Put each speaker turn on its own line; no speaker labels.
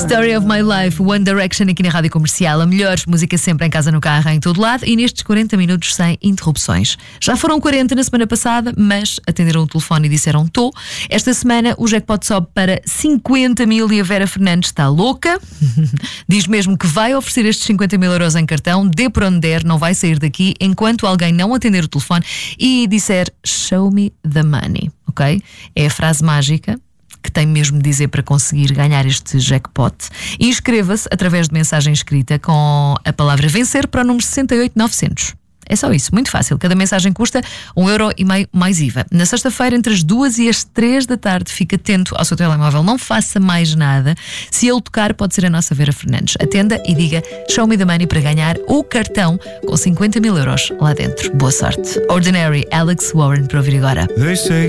Story of My Life, One Direction aqui na Rádio Comercial. A melhor música sempre em casa, no carro, em todo lado e nestes 40 minutos sem interrupções. Já foram 40 na semana passada, mas atenderam o telefone e disseram tô. Esta semana o jackpot sobe para 50 mil e a Vera Fernandes está louca. Diz mesmo que vai oferecer estes 50 mil euros em cartão, dê por onde der, não vai sair daqui enquanto alguém não atender o telefone e disser show me the money, ok? É a frase mágica que tem mesmo de dizer para conseguir ganhar este jackpot. E inscreva-se através de mensagem escrita com a palavra vencer para o número 68900. É só isso, muito fácil. Cada mensagem custa 1,5€ mais IVA. Na sexta-feira, entre as 2 e as 3 da tarde, fique atento ao seu telemóvel, não faça mais nada. Se ele tocar, pode ser a nossa Vera Fernandes. Atenda e diga show me the money para ganhar o cartão com 50 mil euros lá dentro. Boa sorte. Ordinary, Alex Warren, para ouvir agora.